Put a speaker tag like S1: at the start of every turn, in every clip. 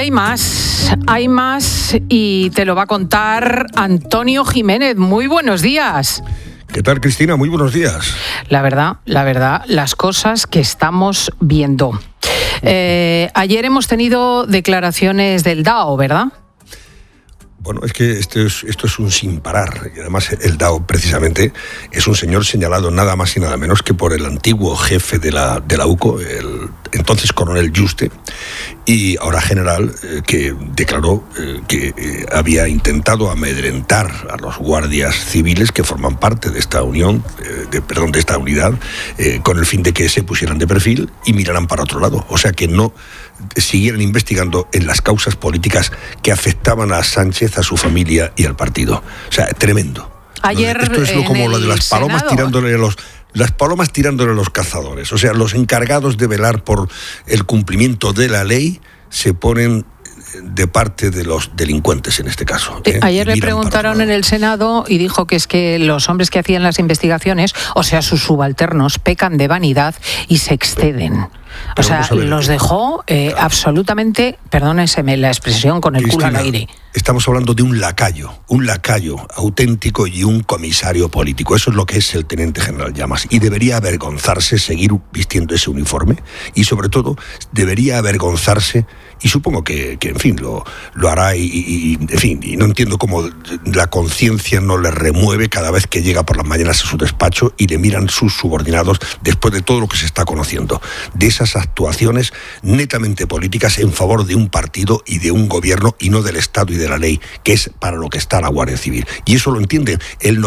S1: hay más y te lo va a contar Antonio Jiménez. Muy buenos días.
S2: ¿Qué tal, Cristina? Muy buenos días.
S1: La verdad, las cosas que estamos viendo. Ayer hemos tenido declaraciones del DAO, ¿verdad?
S2: Bueno, es que esto es un sin parar. Y además el DAO, precisamente, es un señor señalado nada más y nada menos que por el antiguo jefe de la UCO, el entonces coronel Yuste, y ahora general, que declaró que había intentado amedrentar a los guardias civiles que forman parte de esta unión, de esta unidad, con el fin de que se pusieran de perfil y miraran para otro lado. O sea, que no siguieran investigando en las causas políticas que afectaban a Sánchez, a su familia y al partido. O sea, tremendo.
S1: Ayer
S2: esto es como lo de las palomas tirándole a los cazadores. O sea, los encargados de velar por el cumplimiento de la ley se ponen de parte de los delincuentes en este caso.
S1: Ayer le preguntaron en el Senado y dijo que es que los hombres que hacían las investigaciones, o sea, sus subalternos, pecan de vanidad y se exceden. O sea, los dejó absolutamente, perdónenseme la expresión, con el Cristina, culo al aire.
S2: Estamos hablando de un lacayo auténtico y un comisario político. Eso es lo que es el teniente general Llamas. Y debería avergonzarse seguir vistiendo ese uniforme. Y sobre todo, debería avergonzarse, y supongo que en fin, lo hará, y no entiendo cómo la conciencia no le remueve cada vez que llega por las mañanas a su despacho y le miran sus subordinados después de todo lo que se está conociendo. De esas actuaciones netamente políticas en favor de un partido y de un gobierno y no del Estado y de la ley, que es para lo que está la Guardia Civil. Y eso lo entiende el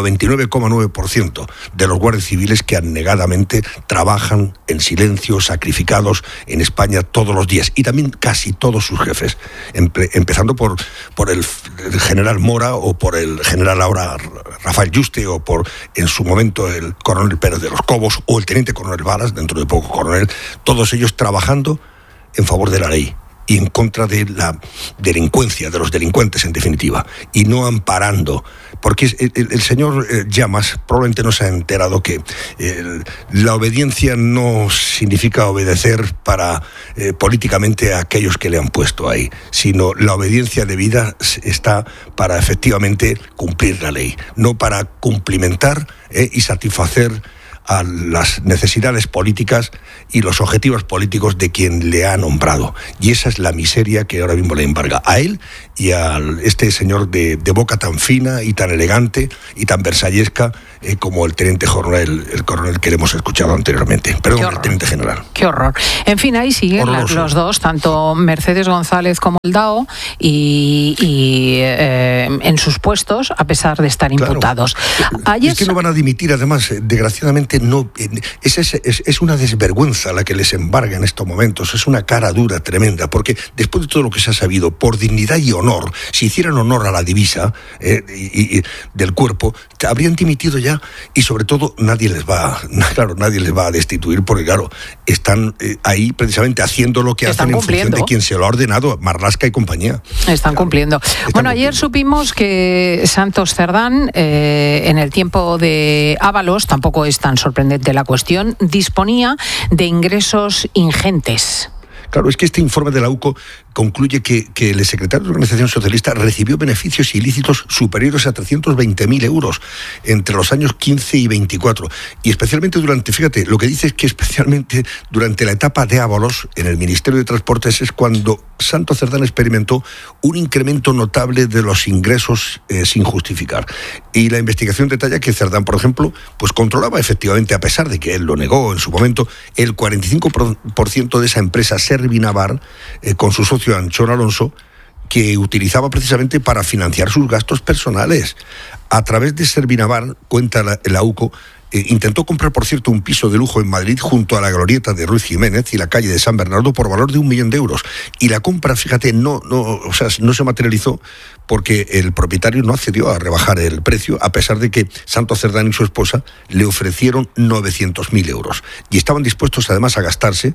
S2: 99,9% de los guardias civiles que abnegadamente trabajan en silencio, sacrificados en España todos los días, y también casi todos sus jefes, empezando por el general Mora, o por el general ahora Rafael Yuste, o por en su momento el coronel Pérez de los Cobos, o el teniente coronel Varas, dentro de poco coronel, todos ellos trabajando en favor de la ley y en contra de la delincuencia, de los delincuentes en definitiva, y no amparando, porque el señor Llamas probablemente no se ha enterado que la obediencia no significa obedecer para políticamente a aquellos que le han puesto ahí, sino la obediencia debida está para efectivamente cumplir la ley, no para cumplimentar y satisfacer a las necesidades políticas y los objetivos políticos de quien le ha nombrado. Y esa es la miseria que ahora mismo le embarga a él y a este señor de boca tan fina y tan elegante y tan versallesca como el teniente coronel, el coronel que hemos escuchado anteriormente. Perdón, el teniente general.
S1: Qué horror. En fin, ahí siguen los dos, tanto Mercedes González como el DAO, y en sus puestos, a pesar de estar imputados.
S2: Es que no van a dimitir, además, desgraciadamente no. Es una desvergüenza la que les embarga en estos momentos. Es una cara dura tremenda, porque después de todo lo que se ha sabido, por dignidad y honor, si hicieran honor a la divisa y del cuerpo, habrían dimitido ya, y sobre todo nadie les va a destituir, porque claro, están ahí precisamente haciendo lo que hacen en función de quien se lo ha ordenado, Marlaska y compañía.
S1: Están cumpliendo. Ayer supimos que Santos Cerdán, en el tiempo de Ábalos, tampoco es tan sorprendente la cuestión, disponía de ingresos ingentes.
S2: Claro, es que este informe de la UCO concluye que el secretario de la Organización Socialista recibió beneficios ilícitos superiores a 320.000 euros entre los años 15 y 24. Y especialmente fíjate, lo que dice es que especialmente durante la etapa de Ábalos en el Ministerio de Transportes es cuando Santos Cerdán experimentó un incremento notable de los ingresos sin justificar. Y la investigación detalla que Cerdán, por ejemplo, pues controlaba efectivamente, a pesar de que él lo negó en su momento, el 45% de esa empresa Servinavar, con su socio Anchor Alonso, que utilizaba precisamente para financiar sus gastos personales. A través de Servinavar, cuenta la UCO, intentó comprar, por cierto, un piso de lujo en Madrid junto a la glorieta de Ruiz Jiménez y la calle de San Bernardo por valor de 1 millón de euros. Y la compra, fíjate, no se materializó porque el propietario no accedió a rebajar el precio, a pesar de que Santos Cerdán y su esposa le ofrecieron 900.000 euros. Y estaban dispuestos además a gastarse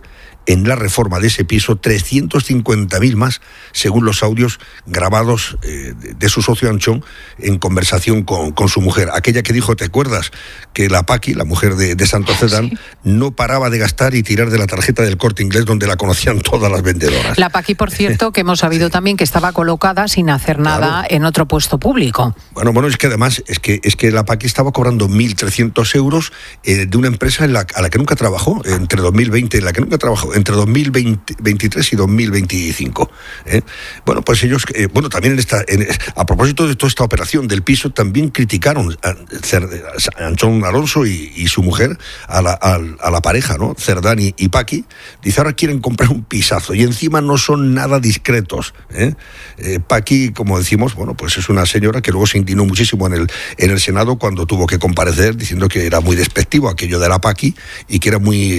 S2: en la reforma de ese piso 350.000 más, según los audios grabados de su socio Anchón en conversación con su mujer. Aquella que dijo, ¿te acuerdas? Que la Paqui, la mujer de Santos Cerdán, sí, no paraba de gastar y tirar de la tarjeta del Corte Inglés, donde la conocían todas las vendedoras.
S1: La Paqui, por cierto, que hemos sabido también que estaba colocada sin hacer nada, claro, en otro puesto público.
S2: Bueno, es que además es que la Paqui estaba cobrando 1.300 euros de una empresa a la que nunca trabajó, entre 2020, en la que nunca trabajó, entre 2023 y 2025. Bueno, pues ellos, también a propósito de toda esta operación del piso, también criticaron a Anchón Alonso y su mujer, a la pareja, ¿no? Cerdán y Paqui. Dice, ahora quieren comprar un pisazo y encima no son nada discretos. Paqui, como decimos, pues es una señora que luego se indignó muchísimo en el Senado cuando tuvo que comparecer, diciendo que era muy despectivo aquello de la Paqui y que era muy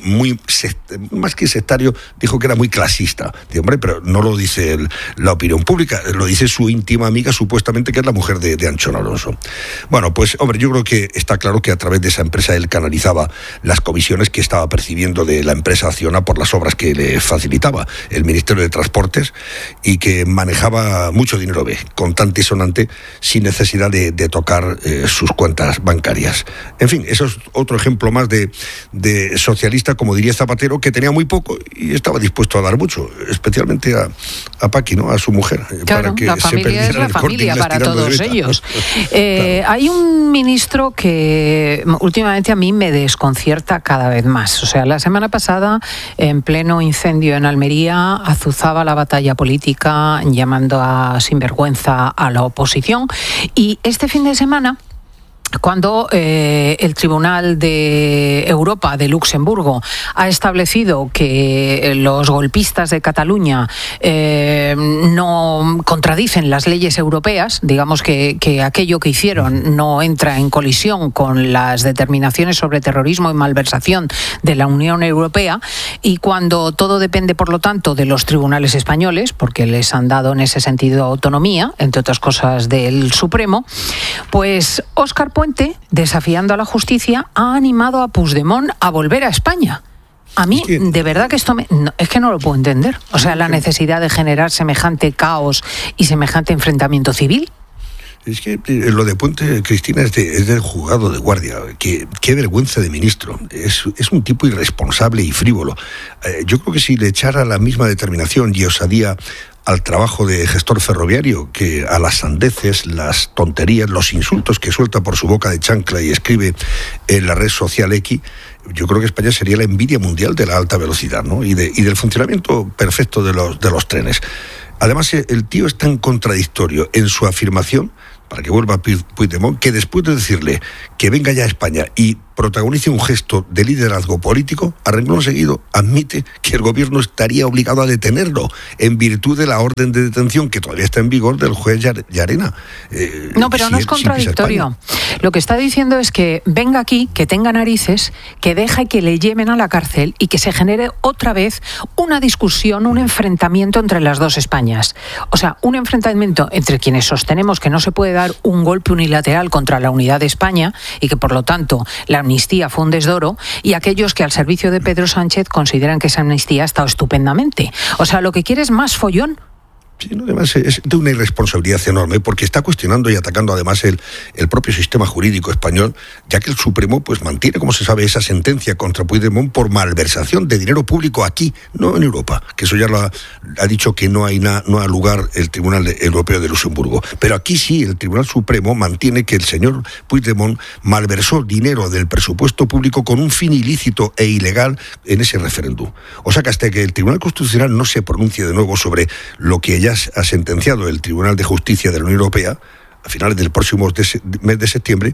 S2: más que sectario, dijo que era muy clasista. Dice, hombre, pero no lo dice la opinión pública, lo dice su íntima amiga, supuestamente, que es la mujer de Anchón Alonso. Bueno, pues, hombre, yo creo que está claro que a través de esa empresa él canalizaba las comisiones que estaba percibiendo de la empresa Acciona por las obras que le facilitaba el Ministerio de Transportes, y que manejaba mucho dinero contante y sonante, sin necesidad de tocar sus cuentas bancarias. En fin, eso es otro ejemplo más de socialista, como diría Zapatero, que tenía muy poco y estaba dispuesto a dar mucho, especialmente a Paqui, ¿no? A su mujer.
S1: Claro,
S2: para que
S1: la familia es la familia para todos ellos. Claro. Hay un ministro que últimamente a mí me desconcierta cada vez más. O sea, la semana pasada, en pleno incendio en Almería, azuzaba la batalla política llamando a sinvergüenza a la oposición, y este fin de semana, cuando el Tribunal de Europa de Luxemburgo ha establecido que los golpistas de Cataluña no contradicen las leyes europeas, digamos que aquello que hicieron no entra en colisión con las determinaciones sobre terrorismo y malversación de la Unión Europea, y cuando todo depende, por lo tanto, de los tribunales españoles, porque les han dado en ese sentido autonomía, entre otras cosas del Supremo, pues Óscar Puente, desafiando a la justicia, ha animado a Puigdemont a volver a España. A mí, de verdad que esto es que no lo puedo entender. O sea, la necesidad de generar semejante caos y semejante enfrentamiento civil.
S2: Es que lo de Puente, Cristina, es del juzgado de guardia. Qué vergüenza de ministro. Es un tipo irresponsable y frívolo. Yo creo que si le echara la misma determinación y osadía al trabajo de gestor ferroviario, que a las sandeces, las tonterías, los insultos que suelta por su boca de chancla y escribe en la red social X, yo creo que España sería la envidia mundial de la alta velocidad, ¿no? y del funcionamiento perfecto de los trenes. Además, el tío es tan contradictorio en su afirmación, para que vuelva Puigdemont, que después de decirle que venga ya a España y protagonice un gesto de liderazgo político, a renglón seguido admite que el gobierno estaría obligado a detenerlo en virtud de la orden de detención que todavía está en vigor del juez Llarena.
S1: No, pero no es contradictorio. Lo que está diciendo es que venga aquí, que tenga narices, que deje que le lleven a la cárcel y que se genere otra vez una discusión, un enfrentamiento entre las dos Españas. O sea, un enfrentamiento entre quienes sostenemos que no se puede dar un golpe unilateral contra la unidad de España y que, por lo tanto, la amnistía fue un desdoro, y aquellos que al servicio de Pedro Sánchez consideran que esa amnistía ha estado estupendamente. O sea, lo que quiere es más follón.
S2: Sí, no, además es de una irresponsabilidad enorme, porque está cuestionando y atacando además el propio sistema jurídico español, ya que el Supremo pues mantiene, como se sabe, esa sentencia contra Puigdemont por malversación de dinero público aquí, no en Europa, que eso ya lo ha dicho que no hay lugar el Tribunal Europeo de Luxemburgo. Pero aquí sí, el Tribunal Supremo mantiene que el señor Puigdemont malversó dinero del presupuesto público con un fin ilícito e ilegal en ese referéndum. O sea que hasta que el Tribunal Constitucional no se pronuncie de nuevo sobre lo que ya ha sentenciado el Tribunal de Justicia de la Unión Europea, a finales del próximo mes de septiembre,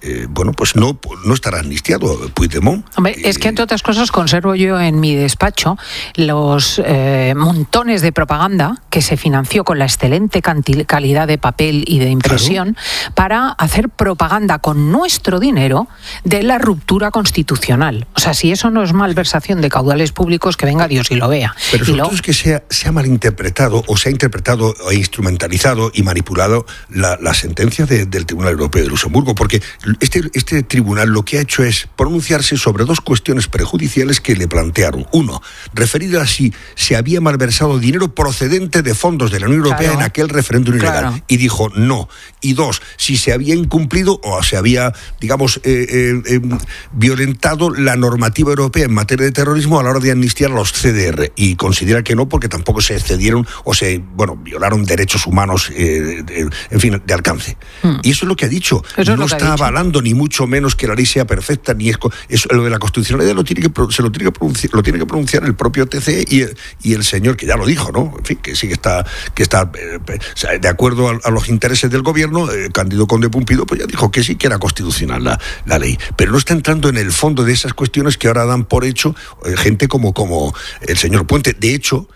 S2: pues no estará amnistiado Puigdemont.
S1: Hombre, es que, entre otras cosas, conservo yo en mi despacho los montones de propaganda que se financió con la excelente calidad de papel y de impresión, claro, para hacer propaganda con nuestro dinero de la ruptura constitucional. O sea, si eso no es malversación de caudales públicos, que venga Dios y lo vea.
S2: Pero sobre todo es que se ha malinterpretado, o se ha interpretado e instrumentalizado y manipulado la sentencia del Tribunal Europeo de Luxemburgo, porque este tribunal lo que ha hecho es pronunciarse sobre dos cuestiones prejudiciales que le plantearon. Uno, referida a si se había malversado dinero procedente de fondos de la Unión Europea en aquel referéndum ilegal. Y dijo no. Y dos, si se había incumplido o se había, digamos, violentado la normativa europea en materia de terrorismo a la hora de amnistiar a los CDR. Y considera que no, porque tampoco se excedieron o violaron derechos humanos, en fin, de alcance. Y eso es lo que ha dicho. No está avalando ni mucho menos que la ley sea perfecta, ni es lo de la constitucionalidad lo tiene que pronunciar el propio TCE y el señor que ya lo dijo, ¿no? En fin, que sí que está de acuerdo a los intereses del gobierno. Cándido Conde Pumpido pues ya dijo que sí que era constitucional la ley, pero no está entrando en el fondo de esas cuestiones que ahora dan por hecho gente como el señor Puente. De hecho,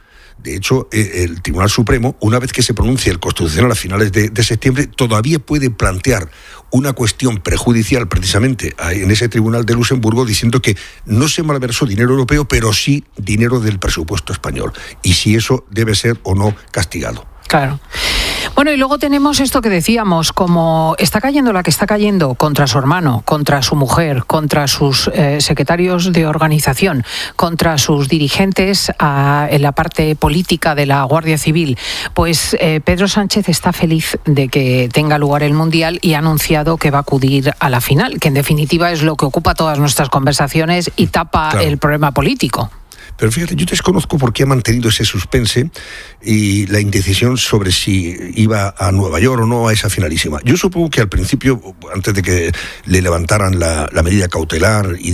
S2: el Tribunal Supremo, una vez que se pronuncie el Constitucional a finales de septiembre, todavía puede plantear una cuestión prejudicial precisamente en ese Tribunal de Luxemburgo, diciendo que no se malversó dinero europeo, pero sí dinero del presupuesto español, y si eso debe ser o no castigado.
S1: Claro. Bueno, y luego tenemos esto que decíamos, como está cayendo la que está cayendo contra su hermano, contra su mujer, contra sus secretarios de organización, contra sus dirigentes en la parte política de la Guardia Civil, pues Pedro Sánchez está feliz de que tenga lugar el Mundial y ha anunciado que va a acudir a la final, que en definitiva es lo que ocupa todas nuestras conversaciones y tapa el problema político.
S2: Pero fíjate, yo desconozco por qué ha mantenido ese suspense y la indecisión sobre si iba a Nueva York o no a esa finalísima. Yo supongo que al principio, antes de que le levantaran la medida cautelar y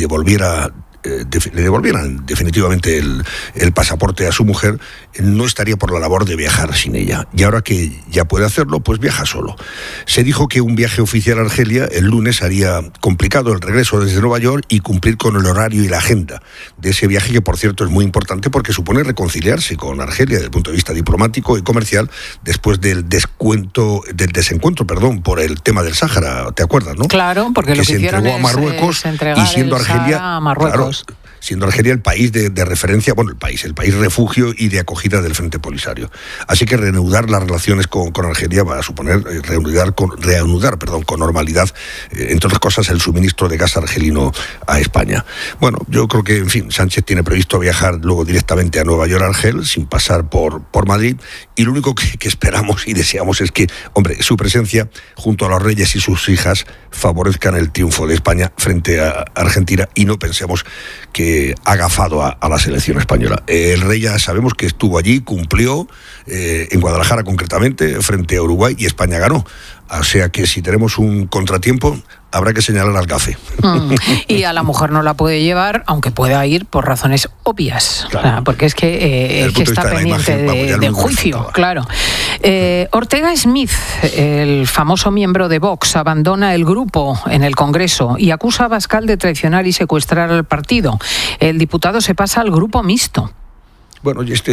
S2: le devolvieran definitivamente el pasaporte a su mujer, no estaría por la labor de viajar sin ella. Y ahora que ya puede hacerlo, pues viaja solo. Se dijo que un viaje oficial a Argelia el lunes haría complicado el regreso desde Nueva York y cumplir con el horario y la agenda de ese viaje, que por cierto es muy importante porque supone reconciliarse con Argelia desde el punto de vista diplomático y comercial después del desencuentro por el tema del Sáhara, ¿te acuerdas, no?
S1: Claro, porque
S2: que
S1: lo que hicieron
S2: se entregó a Marruecos, y siendo Argelia,
S1: a Marruecos.
S2: Claro, siendo Argelia el país de referencia, el país refugio y de acogida del Frente Polisario. Así que reanudar las relaciones con Argelia va a suponer reanudar con normalidad, entre otras cosas, el suministro de gas argelino a España. Bueno, yo creo que, en fin, Sánchez tiene previsto viajar luego directamente a Nueva York, Argel, sin pasar por Madrid, y lo único que esperamos y deseamos es que, su presencia junto a los reyes y sus hijas favorezcan el triunfo de España frente a Argentina, y no pensemos que ha agafado a la selección española. El rey ya sabemos que estuvo allí, cumplió, en Guadalajara concretamente, frente a Uruguay, y España ganó. O sea que si tenemos un contratiempo, habrá que señalar al gafe.
S1: Y a la mujer no la puede llevar, aunque pueda ir por razones obvias. Claro. Porque es que está pendiente del juicio. Claro. Ortega Smith, el famoso miembro de Vox, abandona el grupo en el Congreso y acusa a Abascal de traicionar y secuestrar al partido. El diputado se pasa al grupo mixto.
S2: Bueno, esta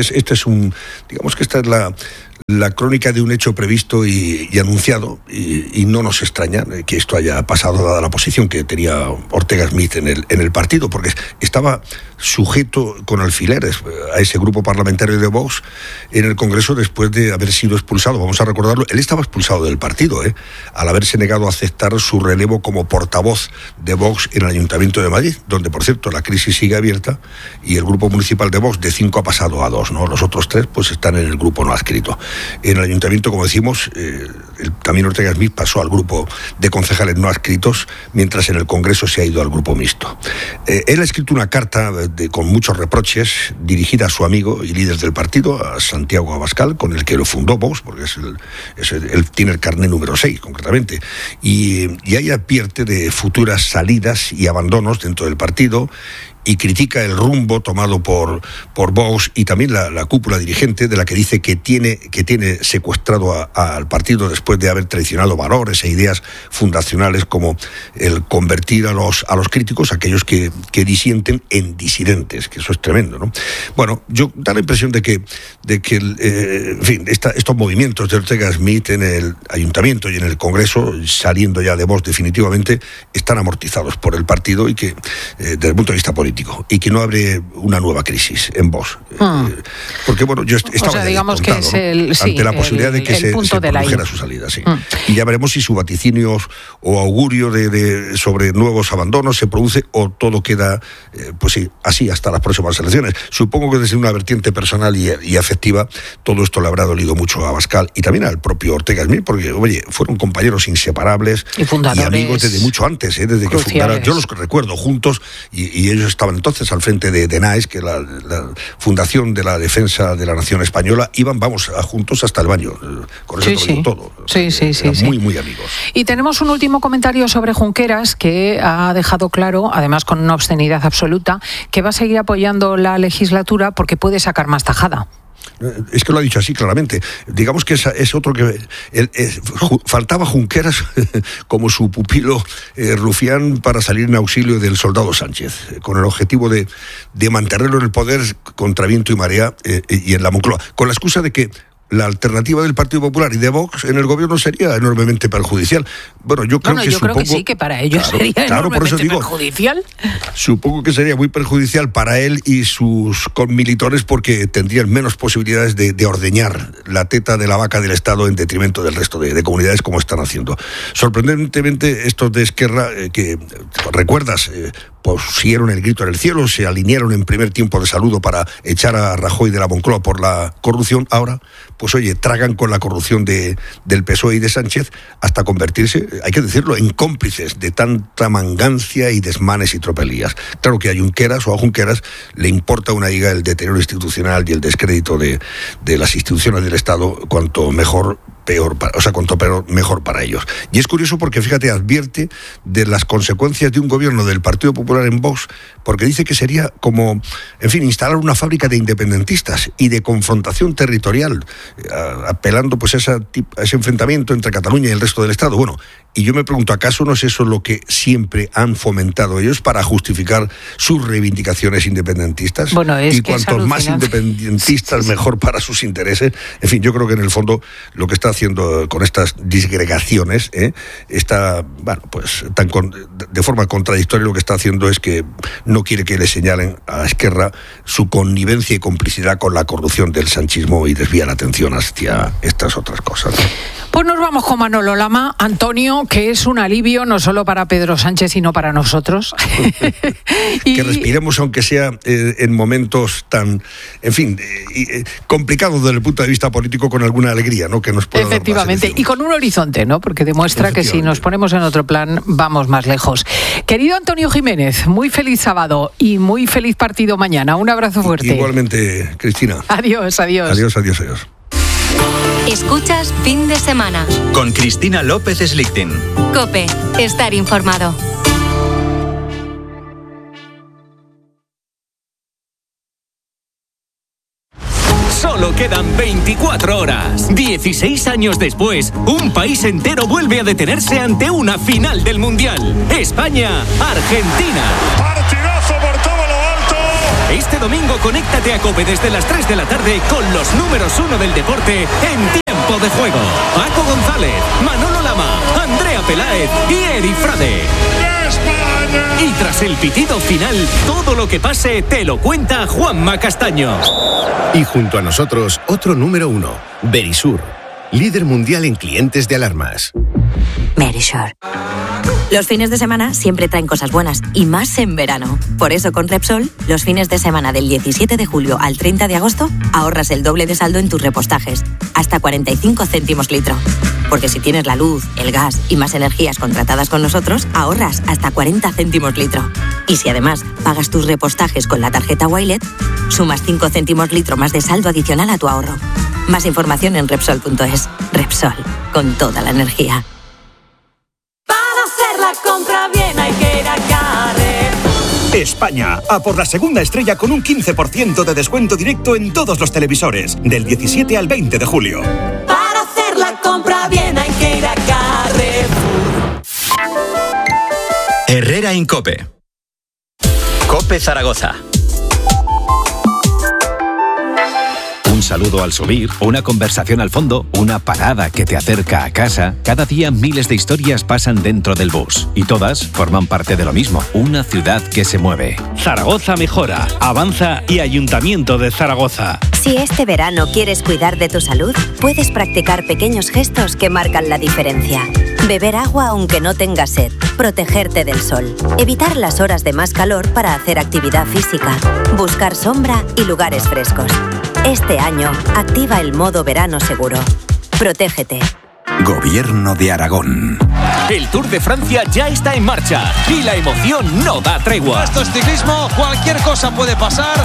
S2: es la crónica de un hecho previsto y anunciado, y no nos extraña que esto haya pasado dada la posición que tenía Ortega Smith en el partido, porque estaba sujeto con alfileres a ese grupo parlamentario de Vox en el Congreso después de haber sido expulsado. Vamos a recordarlo, él estaba expulsado del partido, al haberse negado a aceptar su relevo como portavoz de Vox en el Ayuntamiento de Madrid, donde, por cierto, la crisis sigue abierta y el grupo municipal de Vox de 5 ha pasado a 2, ¿no? Los otros 3 pues están en el grupo no adscrito. En el Ayuntamiento, como decimos, también Ortega Smith pasó al grupo de concejales no adscritos, mientras en el Congreso se ha ido al grupo mixto. Él ha escrito una carta con muchos reproches dirigida a su amigo y líder del partido, a Santiago Abascal, con el que lo fundó Vox, porque él tiene el carné número 6 concretamente, y ahí advierte de futuras salidas y abandonos dentro del partido, y critica el rumbo tomado por Vox y también la cúpula dirigente, de la que dice que tiene secuestrado al partido después de haber traicionado valores e ideas fundacionales como el convertir a los críticos, aquellos que disienten, en disidentes, que eso es tremendo, ¿no? Bueno, yo da la impresión de que estos movimientos de Ortega Smith en el Ayuntamiento y en el Congreso, saliendo ya de Vox definitivamente, están amortizados por el partido y que desde el punto de vista político político y que no abre una nueva crisis en Vox. Porque, bueno, yo estaba
S1: digamos que es
S2: ante la posibilidad de que se produjera su salida. Sí. Y ya veremos si su vaticinio o augurio sobre nuevos abandonos se produce o todo queda, pues sí, así hasta las próximas elecciones. Supongo que desde una vertiente personal y afectiva, todo esto le habrá dolido mucho a Abascal y también al propio Ortega Smith, porque, oye, fueron compañeros inseparables y amigos desde mucho antes, desde que fundaron. Yo los recuerdo juntos y ellos estaban entonces al frente de NAES, que la Fundación de la Defensa de la Nación Española. Iban, juntos hasta el baño. Con eso digo todo.
S1: Sí.
S2: Muy, muy amigos.
S1: Y tenemos un último comentario sobre Junqueras, que ha dejado claro, además con una obscenidad absoluta, que va a seguir apoyando la legislatura porque puede sacar más tajada.
S2: Es que lo ha dicho así claramente. Digamos que es otro que... faltaba Junqueras como su pupilo Rufián para salir en auxilio del soldado Sánchez, con el objetivo de mantenerlo en el poder contra viento y marea y en la Moncloa, con la excusa de que la alternativa del Partido Popular y de Vox en el gobierno sería enormemente perjudicial. Bueno, yo creo
S1: que sí, que para ellos sería enormemente perjudicial.
S2: Supongo que sería muy perjudicial para él y sus conmilitores, porque tendrían menos posibilidades de ordeñar la teta de la vaca del Estado en detrimento del resto de comunidades, como están haciendo. Sorprendentemente, estos de Esquerra, que recuerdas, pusieron el grito en el cielo, se alinearon en primer tiempo de saludo para echar a Rajoy de la Moncloa por la corrupción, ahora, pues oye, tragan con la corrupción del PSOE y de Sánchez hasta convertirse, hay que decirlo, en cómplices de tanta mangancia y desmanes y tropelías. Claro que a Junqueras le importa una higa el deterioro institucional y el descrédito de las instituciones del Estado, cuanto mejor mejor para ellos. Y es curioso porque, fíjate, advierte de las consecuencias de un gobierno del Partido Popular en Vox, porque dice que sería como, en fin, instalar una fábrica de independentistas y de confrontación territorial, apelando pues a ese enfrentamiento entre Cataluña y el resto del Estado. Bueno, y yo me pregunto, ¿acaso no es eso lo que siempre han fomentado ellos para justificar sus reivindicaciones independentistas?
S1: Bueno,
S2: y cuantos más independentistas, mejor para sus intereses. En fin, yo creo que en el fondo lo que está haciendo con estas disgregaciones está, pues de forma contradictoria. Lo que está haciendo es que no quiere que le señalen a Esquerra su connivencia y complicidad con la corrupción del sanchismo y desvía la atención hacia estas otras cosas.
S1: Pues nos vamos con Manolo Lama. Antonio, que es un alivio no solo para Pedro Sánchez, sino para nosotros.
S2: Que respiremos, aunque sea en momentos tan, en fin, complicados desde el punto de vista político, con alguna alegría, ¿no? Que nos pueda
S1: efectivamente, y con un horizonte, ¿no? Porque demuestra que si nos ponemos en otro plan, vamos más lejos. Querido Antonio Jiménez, muy feliz sábado y muy feliz partido mañana. Un abrazo fuerte.
S2: Igualmente, Cristina.
S1: Adiós.
S2: Adiós.
S3: Escuchas Fin de Semana
S4: con Cristina López Slichting.
S3: COPE, estar informado.
S5: Solo quedan 24 horas. 16 años después, un país entero vuelve a detenerse ante una final del Mundial. España-Argentina.
S6: Partidazo por todo lo alto.
S5: Este domingo conéctate a COPE desde las 3 de la tarde con los números 1 del deporte en tiempo de juego. Paco González, Manolo Lama, Andrea Peláez y Eri Frade.
S6: ¡España!
S5: Y tras el pitido final, todo lo que pase te lo cuenta Juanma Castaño.
S7: Y junto a nosotros, otro número 1, Verisur, líder mundial en clientes de alarmas.
S8: Verisur. Los fines de semana siempre traen cosas buenas, y más en verano. Por eso con Repsol, los fines de semana del 17 de julio al 30 de agosto, ahorras el doble de saldo en tus repostajes, hasta 45 céntimos litro. Porque si tienes la luz, el gas y más energías contratadas con nosotros, ahorras hasta 40 céntimos litro. Y si además pagas tus repostajes con la tarjeta Wilet, sumas 5 céntimos litro más de saldo adicional a tu ahorro. Más información en Repsol.es. Repsol, con toda la energía.
S9: Compra bien, hay que ir a Carrefour.
S10: España, a por la segunda estrella con un 15% de descuento directo en todos los televisores, del 17 al 20 de julio.
S9: Para hacer la compra bien hay que ir a Carrefour.
S4: Herrera en COPE. COPE Zaragoza. Un
S11: saludo al subir, una conversación al fondo, una parada que te acerca a casa. Cada día miles de historias pasan dentro del bus y todas forman parte de lo mismo, una ciudad que se mueve.
S12: Zaragoza mejora, avanza y Ayuntamiento de Zaragoza.
S8: Si este verano quieres cuidar de tu salud, puedes practicar pequeños gestos que marcan la diferencia. Beber agua aunque no tengas sed, protegerte del sol, evitar las horas de más calor para hacer actividad física, buscar sombra y lugares frescos. Este año, activa el modo verano seguro. Protégete.
S13: Gobierno de Aragón.
S5: El Tour de Francia ya está en marcha y la emoción no da tregua.
S14: Esto es ciclismo, cualquier cosa puede pasar.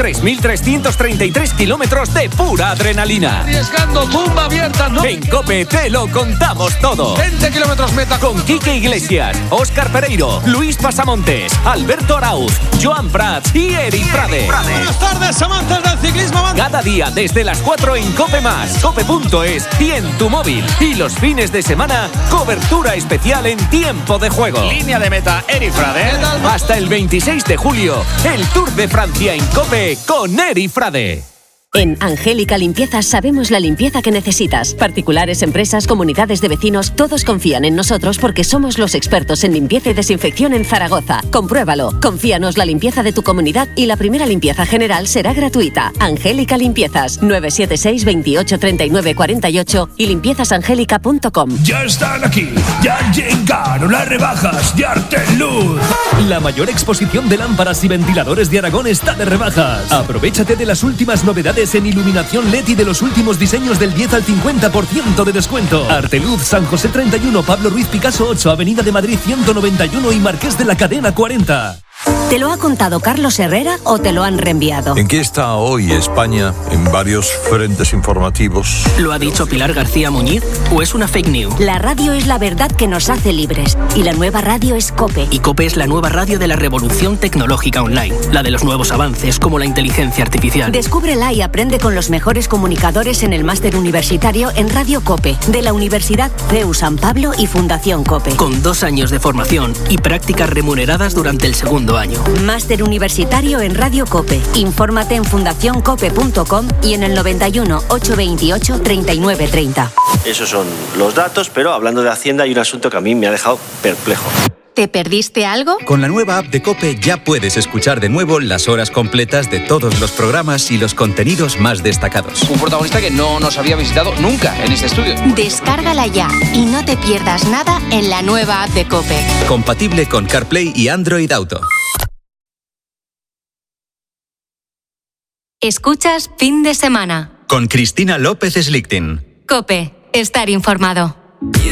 S5: 3.333 kilómetros de pura adrenalina.
S14: Arriesgando, tumba abierta, ¿no?
S5: En COPE te lo contamos todo.
S14: 20 kilómetros meta.
S5: Con Quique Iglesias, Óscar Pereiro, Luis Pasamontes, Alberto Arauz, Joan Prats y Eri Frade.
S14: Buenas tardes, amantes del ciclismo.
S5: Cada día desde las 4 en COPE+, cope.es y en tu móvil. Y los fines de semana, cobertura especial en tiempo de juego.
S14: Línea de meta, Eri Frade.
S5: Hasta el 26 de julio, el Tour de Francia en COPE con Eri Frade.
S15: En Angélica Limpiezas sabemos la limpieza que necesitas. Particulares, empresas, comunidades de vecinos, todos confían en nosotros porque somos los expertos en limpieza y desinfección en Zaragoza. Compruébalo. Confíanos la limpieza de tu comunidad y la primera limpieza general será gratuita. Angélica Limpiezas, 976 28 39 48 y limpiezasangélica.com.
S16: Ya están aquí, ya llegaron las rebajas de Arteluz.
S17: La mayor exposición de lámparas y ventiladores de Aragón está de rebajas. Aprovéchate de las últimas novedades en iluminación LED y de los últimos diseños del 10 al 50% de descuento. Arteluz, San José 31, Pablo Ruiz Picasso 8, Avenida de Madrid 191 y Marqués de la Cadena 40.
S15: ¿Te lo ha contado Carlos Herrera o te lo han reenviado?
S18: ¿En qué está hoy España en varios frentes informativos?
S19: ¿Lo ha dicho Pilar García Muñiz o es una fake news?
S15: La radio es la verdad que nos hace libres y la nueva radio es COPE.
S19: Y COPE es la nueva radio de la revolución tecnológica online, la de los nuevos avances como la inteligencia artificial.
S15: Descúbrela y aprende con los mejores comunicadores en el máster universitario en Radio COPE de la Universidad CEU San Pablo y Fundación COPE.
S19: Con 2 años de formación y prácticas remuneradas durante el segundo año.
S15: Máster universitario en Radio COPE. Infórmate en fundacioncope.com y en el 91 828 39 30.
S20: Esos son los datos, pero hablando de Hacienda hay un asunto que a mí me ha dejado perplejo.
S3: ¿Te perdiste algo?
S4: Con la nueva app de COPE ya puedes escuchar de nuevo las horas completas de todos los programas y los contenidos más destacados.
S14: Un protagonista que no nos había visitado nunca en este estudio.
S3: Descárgala ya y no te pierdas nada en la nueva app de COPE.
S4: Compatible con CarPlay y Android Auto.
S3: Escuchas Fin de Semana.
S4: Con Cristina López Slichting.
S3: COPE. Estar informado.